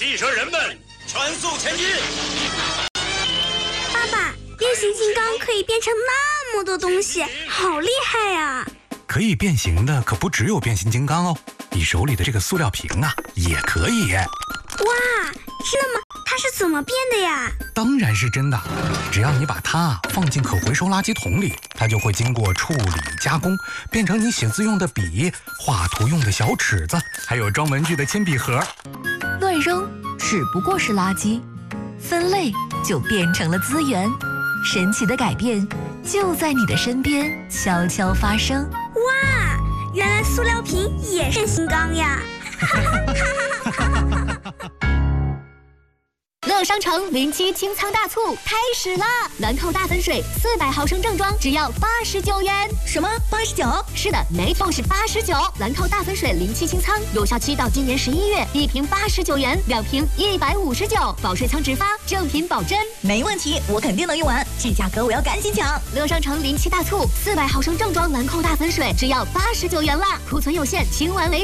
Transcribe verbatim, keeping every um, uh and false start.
汽车人们，全速前进！ 爸爸，变形金刚可以变成那么多东西，好厉害呀！ 可以变形的可不只有变形金刚哦，你手里的这个塑料瓶啊，也可以。 哇，真的吗？它是怎么变的呀？ 当然是真的，只要你把它放进可回收垃圾桶里，它就会经过处理加工，变成你写字用的笔、画图用的小尺子，还有装文具的铅笔盒。 乱扔只不过是垃圾，分类就变成了资源。神奇的改变就在你的身边悄悄发生。 哇，原来塑料瓶也是变形金刚呀！ 乐商城零七清仓大促开始啦！兰蔻大粉水四百毫升正装只要八十九元。 什么？八十九？ 是的，没错，是八十九。兰蔻大粉水零七清仓有效期到今年十一月，一瓶八十九元，两瓶一百五十九，保税仓直发，正品保真。 没问题，我肯定能用完，这价格我要赶紧抢。 乐商城零七大促，四百毫升正装兰蔻大粉水只要八十九元啦，库存有限，请晚为。